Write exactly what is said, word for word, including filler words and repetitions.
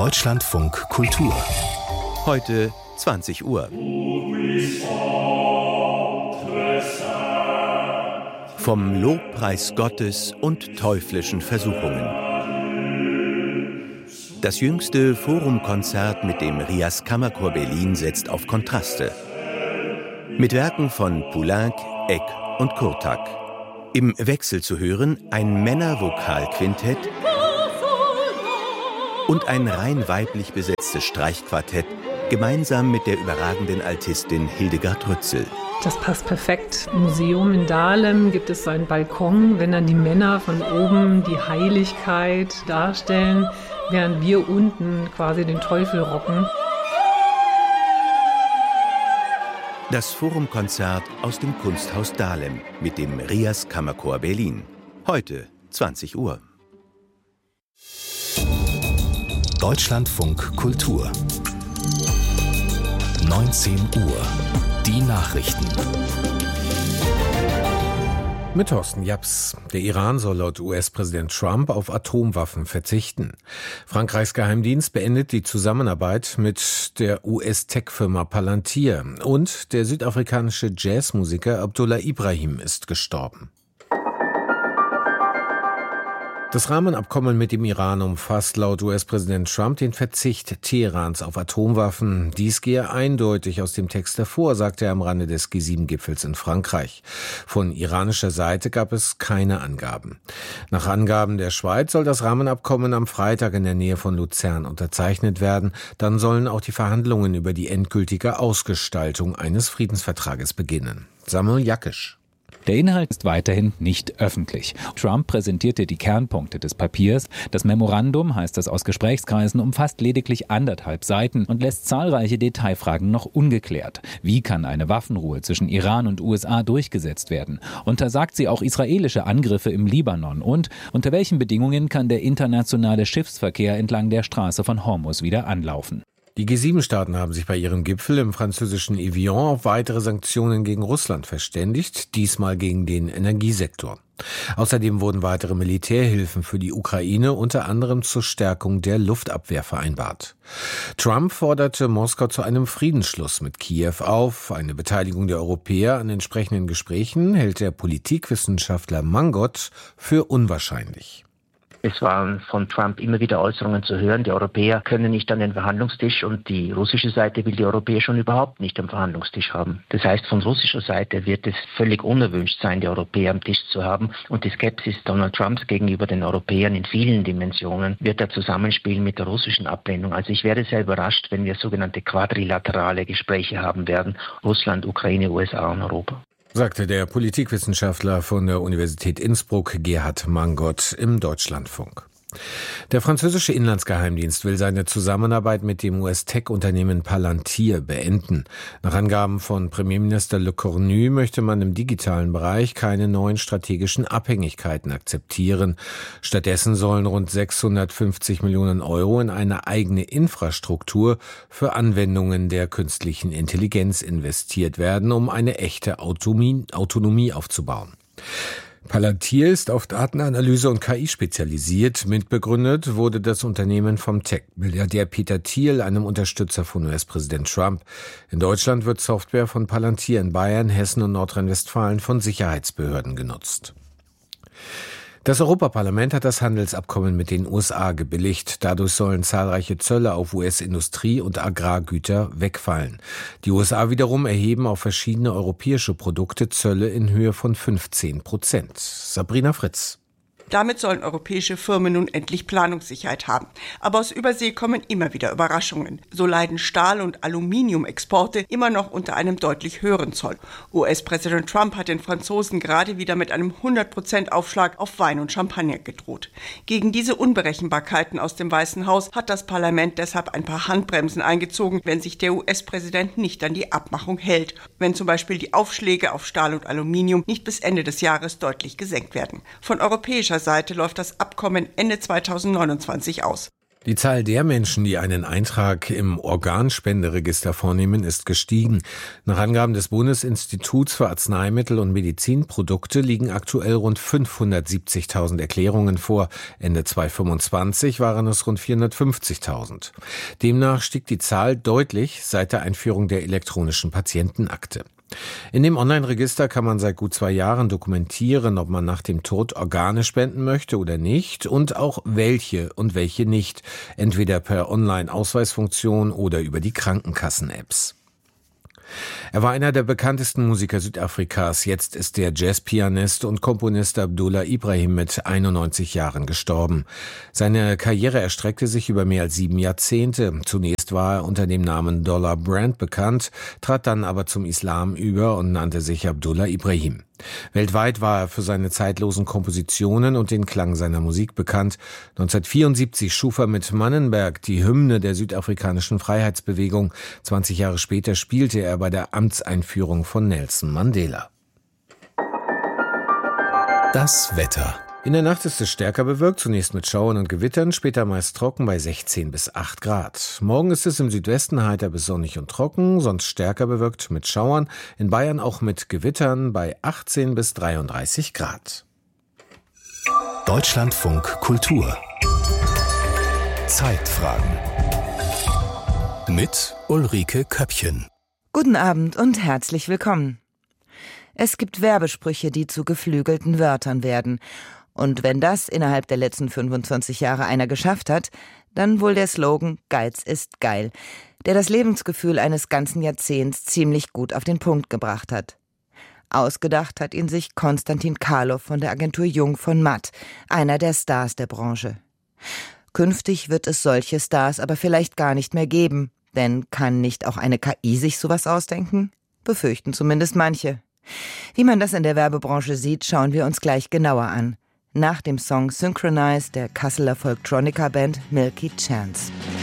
Deutschlandfunk Kultur. Heute zwanzig Uhr. Vom Lobpreis Gottes und teuflischen Versuchungen. Das jüngste Forumkonzert mit dem Rias Kammerchor Berlin setzt auf Kontraste. Mit Werken von Poulenc, Eck und Kurtak. Im Wechsel zu hören ein Männervokalquintett und ein rein weiblich besetztes Streichquartett, gemeinsam mit der überragenden Altistin Hildegard Rützel. Das passt perfekt. Im Museum in Dahlem gibt es so einen Balkon, wenn dann die Männer von oben die Heiligkeit darstellen, während wir unten quasi den Teufel rocken. Das Forumkonzert aus dem Kunsthaus Dahlem mit dem Rias Kammerchor Berlin. Heute zwanzig Uhr. Deutschlandfunk Kultur. neunzehn Uhr. Die Nachrichten. Mit Thorsten Japs. Der Iran soll laut U S-Präsident Trump auf Atomwaffen verzichten. Frankreichs Geheimdienst beendet die Zusammenarbeit mit der U S-Tech-Firma Palantir. Und der südafrikanische Jazzmusiker Abdullah Ibrahim ist gestorben. Das Rahmenabkommen mit dem Iran umfasst laut U S-Präsident Trump den Verzicht Teherans auf Atomwaffen. Dies gehe eindeutig aus dem Text hervor, sagte er am Rande des G sieben Gipfels in Frankreich. Von iranischer Seite gab es keine Angaben. Nach Angaben der Schweiz soll das Rahmenabkommen am Freitag in der Nähe von Luzern unterzeichnet werden. Dann sollen auch die Verhandlungen über die endgültige Ausgestaltung eines Friedensvertrages beginnen. Samuel Jakisch. Der Inhalt ist weiterhin nicht öffentlich. Trump präsentierte die Kernpunkte des Papiers. Das Memorandum, heißt es aus Gesprächskreisen, umfasst lediglich anderthalb Seiten und lässt zahlreiche Detailfragen noch ungeklärt. Wie kann eine Waffenruhe zwischen Iran und U S A durchgesetzt werden? Untersagt sie auch israelische Angriffe im Libanon? Und unter welchen Bedingungen kann der internationale Schiffsverkehr entlang der Straße von Hormuz wieder anlaufen? Die G sieben Staaten haben sich bei ihrem Gipfel im französischen Evian auf weitere Sanktionen gegen Russland verständigt, diesmal gegen den Energiesektor. Außerdem wurden weitere Militärhilfen für die Ukraine unter anderem zur Stärkung der Luftabwehr vereinbart. Trump forderte Moskau zu einem Friedensschluss mit Kiew auf. Eine Beteiligung der Europäer an entsprechenden Gesprächen hält der Politikwissenschaftler Mangot für unwahrscheinlich. Es waren von Trump immer wieder Äußerungen zu hören, die Europäer können nicht an den Verhandlungstisch und die russische Seite will die Europäer schon überhaupt nicht am Verhandlungstisch haben. Das heißt, von russischer Seite wird es völlig unerwünscht sein, die Europäer am Tisch zu haben. Und die Skepsis Donald Trumps gegenüber den Europäern in vielen Dimensionen wird da zusammenspielen mit der russischen Ablehnung. Also ich wäre sehr überrascht, wenn wir sogenannte quadrilaterale Gespräche haben werden, Russland, Ukraine, U S A und Europa. Sagte der Politikwissenschaftler von der Universität Innsbruck Gerhard Mangot im Deutschlandfunk. Der französische Inlandsgeheimdienst will seine Zusammenarbeit mit dem U S-Tech-Unternehmen Palantir beenden. Nach Angaben von Premierminister Le Cornu möchte man im digitalen Bereich keine neuen strategischen Abhängigkeiten akzeptieren. Stattdessen sollen rund sechshundertfünfzig Millionen Euro in eine eigene Infrastruktur für Anwendungen der künstlichen Intelligenz investiert werden, um eine echte Autonomie, Autonomie aufzubauen. Palantir ist auf Datenanalyse und K I spezialisiert. Mitbegründet wurde das Unternehmen vom Tech-Milliardär Peter Thiel, einem Unterstützer von U S-Präsident Trump. In Deutschland wird Software von Palantir in Bayern, Hessen und Nordrhein-Westfalen von Sicherheitsbehörden genutzt. Das Europaparlament hat das Handelsabkommen mit den U S A gebilligt. Dadurch sollen zahlreiche Zölle auf U S-Industrie- und Agrargüter wegfallen. Die U S A wiederum erheben auf verschiedene europäische Produkte Zölle in Höhe von fünfzehn Prozent. Sabrina Fritz. Damit sollen europäische Firmen nun endlich Planungssicherheit haben. Aber aus Übersee kommen immer wieder Überraschungen. So leiden Stahl- und Aluminiumexporte immer noch unter einem deutlich höheren Zoll. U S-Präsident Trump hat den Franzosen gerade wieder mit einem hundert Prozent Aufschlag auf Wein und Champagner gedroht. Gegen diese Unberechenbarkeiten aus dem Weißen Haus hat das Parlament deshalb ein paar Handbremsen eingezogen, wenn sich der U S-Präsident nicht an die Abmachung hält. Wenn zum Beispiel die Aufschläge auf Stahl und Aluminium nicht bis Ende des Jahres deutlich gesenkt werden. Von europäischer Seite läuft das Abkommen Ende zweitausendneunundzwanzig aus. Die Zahl der Menschen, die einen Eintrag im Organspenderegister vornehmen, ist gestiegen. Nach Angaben des Bundesinstituts für Arzneimittel und Medizinprodukte liegen aktuell rund fünfhundertsiebzigtausend Erklärungen vor. Ende zweitausendfünfundzwanzig waren es rund vierhundertfünfzigtausend. Demnach stieg die Zahl deutlich seit der Einführung der elektronischen Patientenakte. In dem Online-Register kann man seit gut zwei Jahren dokumentieren, ob man nach dem Tod Organe spenden möchte oder nicht und auch welche und welche nicht, entweder per Online-Ausweisfunktion oder über die Krankenkassen-Apps. Er war einer der bekanntesten Musiker Südafrikas. Jetzt ist der Jazzpianist und Komponist Abdullah Ibrahim mit einundneunzig Jahren gestorben. Seine Karriere erstreckte sich über mehr als sieben Jahrzehnte. Zunächst war er unter dem Namen Dollar Brand bekannt, trat dann aber zum Islam über und nannte sich Abdullah Ibrahim. Weltweit war er für seine zeitlosen Kompositionen und den Klang seiner Musik bekannt. neunzehnhundertvierundsiebzig schuf er mit Mannenberg die Hymne der südafrikanischen Freiheitsbewegung. zwanzig Jahre später spielte er bei der Amtseinführung von Nelson Mandela. Das Wetter. In der Nacht ist es stärker bewölkt, zunächst mit Schauern und Gewittern, später meist trocken bei sechzehn bis acht Grad. Morgen ist es im Südwesten heiter bis sonnig und trocken, sonst stärker bewölkt mit Schauern, in Bayern auch mit Gewittern bei achtzehn bis dreiunddreißig Grad. Deutschlandfunk Kultur. Zeitfragen. Mit Ulrike Köppchen. Guten Abend und herzlich willkommen. Es gibt Werbesprüche, die zu geflügelten Wörtern werden. Und wenn das innerhalb der letzten fünfundzwanzig Jahre einer geschafft hat, dann wohl der Slogan »Geiz ist geil«, der das Lebensgefühl eines ganzen Jahrzehnts ziemlich gut auf den Punkt gebracht hat. Ausgedacht hat ihn sich Konstantin Karlow von der Agentur Jung von Matt, einer der Stars der Branche. Künftig wird es solche Stars aber vielleicht gar nicht mehr geben, denn kann nicht auch eine K I sich sowas ausdenken? Befürchten zumindest manche. Wie man das in der Werbebranche sieht, schauen wir uns gleich genauer an. Nach dem Song Synchronize der Kasseler Folktronica-Band Milky Chance.